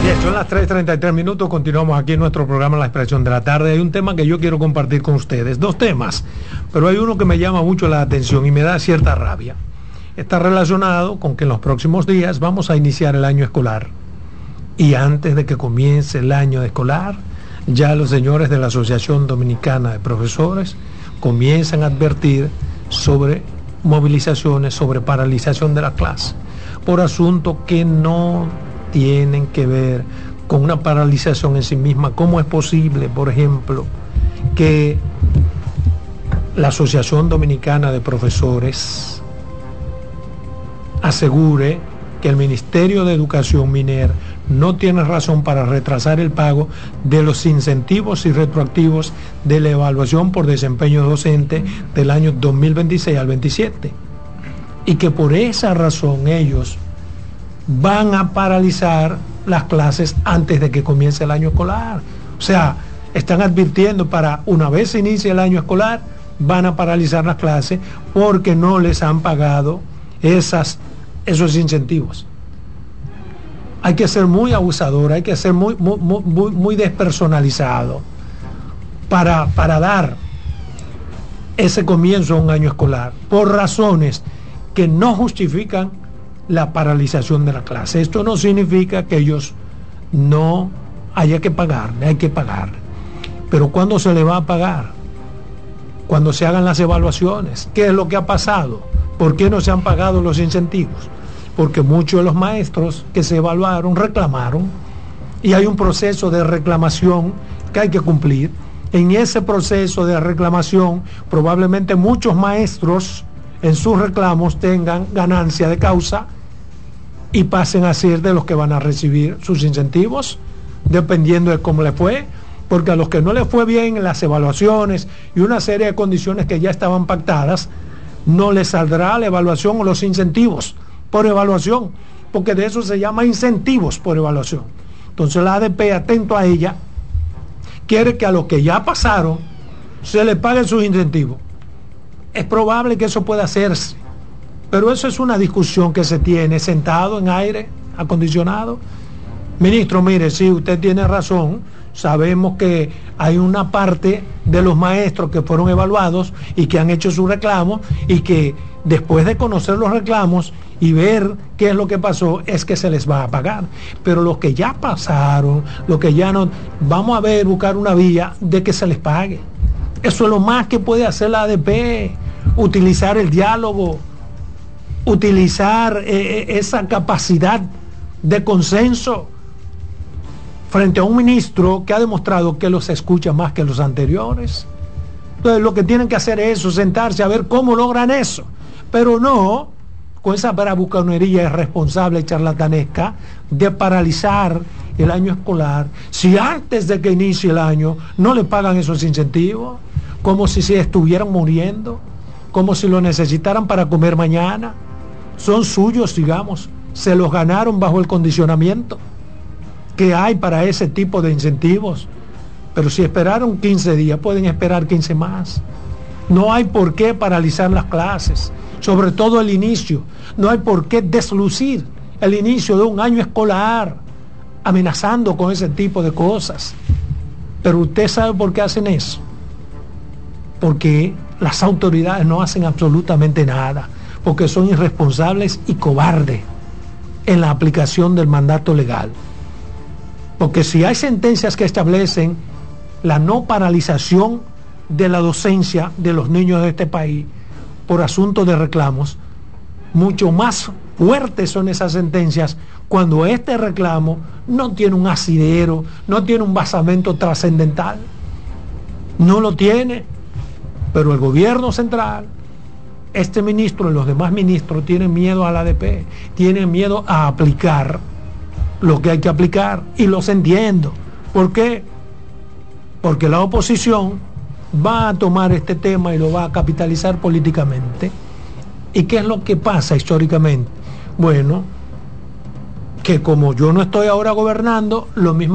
Bien, son las 3:33, continuamos aquí en nuestro programa La Expresión de la Tarde. Hay un tema que yo quiero compartir con ustedes, dos temas, pero hay uno que me llama mucho la atención y me da cierta rabia. Está relacionado con que en los próximos días vamos a iniciar el año escolar, y antes de que comience el año escolar, ya los señores de la Asociación Dominicana de Profesores comienzan a advertir sobre movilizaciones, sobre paralización de la clase, por asuntos que no tienen que ver con una paralización en sí misma. ¿Cómo es posible, por ejemplo, que la Asociación Dominicana de Profesores asegure que el Ministerio de Educación, MINER, no tiene razón para retrasar el pago de los incentivos y retroactivos de la evaluación por desempeño docente del año 2026 al 27? Y que por esa razón ellos van a paralizar las clases antes de que comience el año escolar. O sea, están advirtiendo para una vez se inicie el año escolar, van a paralizar las clases porque no les han pagado esos incentivos. Hay que ser muy abusador, hay que ser muy despersonalizado para dar ese comienzo a un año escolar, por razones que no justifican la paralización de la clase. Esto no significa que ellos no haya que pagarle, hay que pagarle. Pero ¿cuándo se le va a pagar? Cuando se hagan las evaluaciones. ¿Qué es lo que ha pasado? ¿Por qué no se han pagado los incentivos? Porque muchos de los maestros que se evaluaron reclamaron, y hay un proceso de reclamación que hay que cumplir. En ese proceso de reclamación, probablemente muchos maestros en sus reclamos tengan ganancia de causa y pasen a ser de los que van a recibir sus incentivos, dependiendo de cómo le fue, porque a los que no les fue bien en las evaluaciones y una serie de condiciones que ya estaban pactadas, no les saldrá la evaluación o los incentivos por evaluación, porque de eso se llama incentivos por evaluación. Entonces la ADP, atento a ella, quiere que a los que ya pasaron se les paguen sus incentivos. Es probable que eso pueda hacerse, pero eso es una discusión que se tiene sentado en aire acondicionado. Ministro, mire, sí, usted tiene razón, sabemos que hay una parte de los maestros que fueron evaluados y que han hecho sus reclamos, y que después de conocer los reclamos y ver qué es lo que pasó, es que se les va a pagar. Pero los que ya pasaron, los que ya no, vamos a ver, buscar una vía de que se les pague. Eso es lo más que puede hacer la ADP, utilizar el diálogo, utilizar esa capacidad de consenso frente a un ministro que ha demostrado que los escucha más que los anteriores. Entonces lo que tienen que hacer es eso, sentarse a ver cómo logran eso, pero no con esa bravuconería irresponsable y charlatanesca de paralizar el año escolar, si antes de que inicie el año no le pagan esos incentivos, como si se estuvieran muriendo, como si lo necesitaran para comer mañana. Son suyos, digamos, se los ganaron bajo el condicionamiento que hay para ese tipo de incentivos. Pero si esperaron 15 días, pueden esperar 15 más. No hay por qué paralizar las clases, sobre todo el inicio. No hay por qué deslucir el inicio de un año escolar amenazando con ese tipo de cosas. Pero usted sabe por qué hacen eso. Porque las autoridades no hacen absolutamente nada, porque son irresponsables y cobardes en la aplicación del mandato legal. Porque si hay sentencias que establecen la no paralización de la docencia de los niños de este país por asuntos de reclamos, mucho más fuertes son esas sentencias cuando este reclamo no tiene un asidero, no tiene un basamento trascendental, no lo tiene. Pero el gobierno central, este ministro y los demás ministros tienen miedo a la ADP, tienen miedo a aplicar lo que hay que aplicar, y los entiendo. ¿Por qué? Porque la oposición va a tomar este tema y lo va a capitalizar políticamente. ¿Y qué es lo que pasa históricamente? Bueno, que como yo no estoy ahora gobernando, lo mismo